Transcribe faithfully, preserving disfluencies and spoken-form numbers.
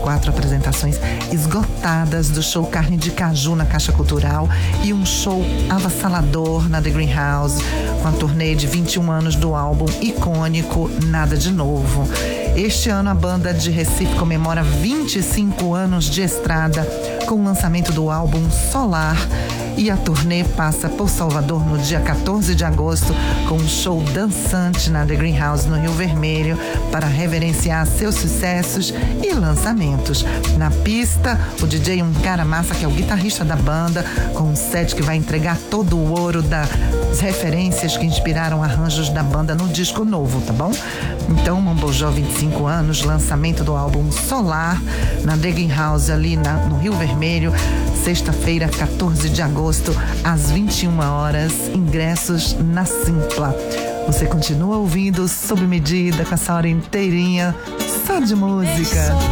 quatro apresentações esgotadas do show Carne de Caju na Caixa Cultural e um show avassalador na The Greenhouse, com a turnê de vinte e um anos do álbum icônico Nada de Novo. Este ano a banda de Recife comemora vinte e cinco anos de estrada com o lançamento do álbum Solar, e a turnê passa por Salvador no dia quatorze de agosto com um show dançante na The Greenhouse no Rio Vermelho para reverenciar seus sucessos e lançamentos. Na pista, o D J Um Cara Massa, que é o guitarrista da banda, com um set que vai entregar todo o ouro das referências que inspiraram arranjos da banda no disco novo, tá bom? Então, Mambojó, vinte e cinco anos, lançamento do álbum Solar na The Greenhouse ali na, no Rio Vermelho, sexta-feira, quatorze de agosto, às vinte e uma horas, ingressos na Simpla. Você continua ouvindo Sob Medida com essa hora inteirinha só de música.